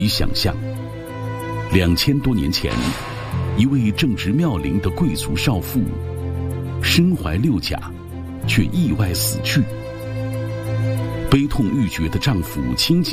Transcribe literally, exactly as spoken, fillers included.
以想象，两千多年前，一位正值妙龄的贵族少妇，身怀六甲，却意外死去。悲痛欲绝的丈夫倾尽